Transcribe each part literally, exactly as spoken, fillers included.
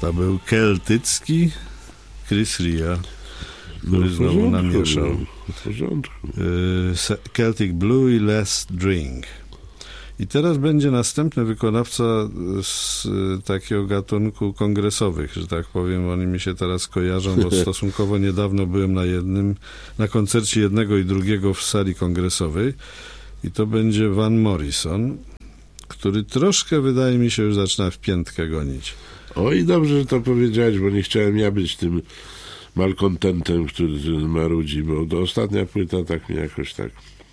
To był keltycki Chris Rea, który No, znowu porządku, namieszał. no, w porządku. Y, Celtic Blue i Last Drink. I teraz będzie następny wykonawca z y, takiego gatunku kongresowych, że tak powiem. Oni mi się teraz kojarzą, bo stosunkowo niedawno byłem na jednym, na koncercie jednego i drugiego w sali kongresowej. I to będzie Van Morrison, który troszkę, wydaje mi się, już zaczyna w piętkę gonić. Oj, dobrze, że to powiedziałeś, bo nie chciałem ja być tym malkontentem, który marudzi, bo to ostatnia płyta tak mnie jakoś tak...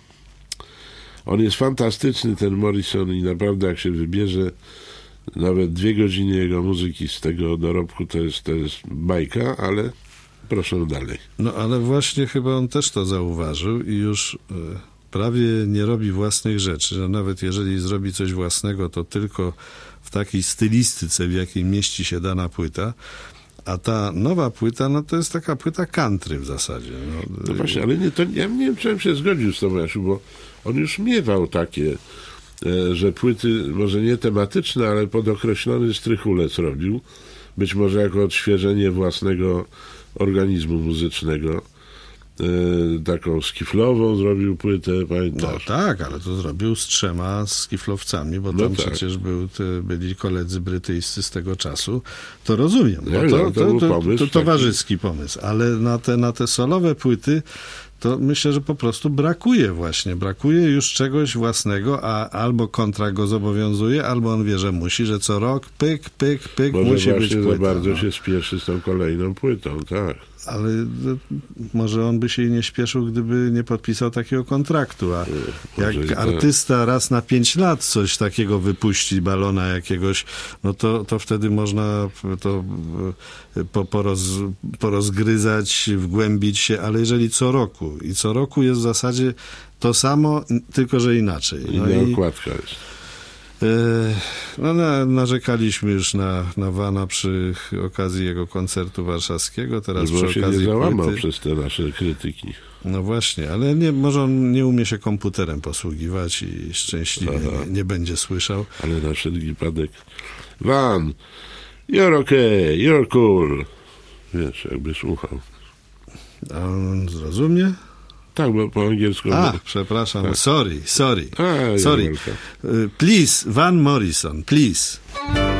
On jest fantastyczny, ten Morrison, i naprawdę jak się wybierze nawet dwie godziny jego muzyki z tego dorobku, to jest, to jest bajka, ale proszę dalej. No ale właśnie chyba on też to zauważył i już y, prawie nie robi własnych rzeczy, że nawet jeżeli zrobi coś własnego, to tylko w takiej stylistyce, w jakiej mieści się dana płyta. A ta nowa płyta, no to jest taka płyta country w zasadzie. No, no właśnie, ale nie, to, ja nie wiem, czy bym się zgodził z tobą, Jasiu, bo on już miewał takie, e, że płyty, może nie tematyczne, ale pod określony strychulec robił. Być może jako odświeżenie własnego organizmu muzycznego. E, taką skiflową zrobił płytę, pamiętasz? No tak, ale to zrobił z trzema skiflowcami, bo tam No tak. przecież był, te, byli koledzy brytyjscy z tego czasu. To rozumiem, bo Nie, to, no, to to, był to, pomysł to towarzyski pomysł, ale na te, na te solowe płyty to myślę, że po prostu brakuje właśnie, brakuje już czegoś własnego, a albo kontrakt go zobowiązuje, albo on wie, że musi, że co rok pyk, pyk, pyk, Może musi być właśnie płyta. za bardzo no. się spieszy z tą kolejną płytą, tak. Ale no, może on by się nie śpieszył, gdyby nie podpisał takiego kontraktu, a Może jak i tak. artysta raz na pięć lat coś takiego wypuści, balona jakiegoś, no to, to wtedy można to po, poroz, porozgryzać, wgłębić się, ale jeżeli co roku i co roku jest w zasadzie to samo, tylko że inaczej. No Inna i, okładka jest. no, na, narzekaliśmy już na, na Vana przy okazji jego koncertu warszawskiego, teraz Bo przy się okazji nie załamał płyty. przez te nasze krytyki. No właśnie, ale nie, może on nie umie się komputerem posługiwać i szczęśliwie nie, nie będzie słyszał. Ale na wszelki wypadek. Van, you're okay, you're cool. Wiesz, jakby słuchał. A on zrozumie? Tak, bo po angielsku... A, przepraszam, Tak. sorry, sorry, A, sorry. Jolka. Uh, please, Van Morrison, please.